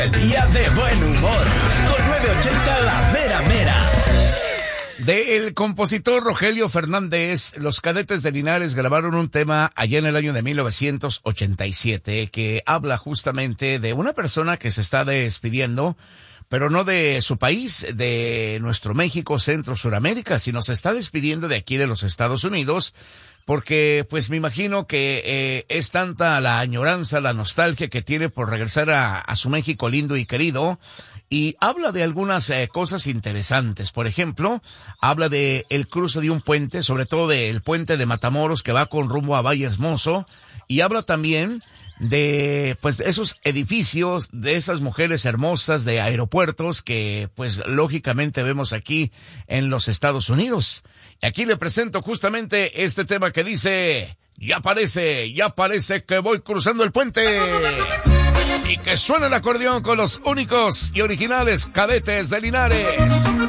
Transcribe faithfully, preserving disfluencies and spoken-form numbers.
El día de buen humor, con novecientos ochenta La Mera Mera. Del compositor Rogelio Fernández, los Cadetes de Linares grabaron un tema allá en el año de mil novecientos ochenta y siete que habla justamente de una persona que se está despidiendo, pero no de su país, de nuestro México, Centro, Suramérica, sino se está despidiendo de aquí de los Estados Unidos, porque pues me imagino que eh, es tanta la añoranza, la nostalgia que tiene por regresar a, a su México lindo y querido. Y habla de algunas eh, cosas interesantes. Por ejemplo, habla de el cruce de un puente, sobre todo del puente de Matamoros que va con rumbo a Valle Hermoso. Y habla también de pues esos edificios, de esas mujeres hermosas de aeropuertos que pues lógicamente vemos aquí en los Estados Unidos. Y aquí le presento justamente este tema que dice: ya parece, ya parece que voy cruzando el puente. Y que suene el acordeón con los únicos y originales Cadetes de Linares.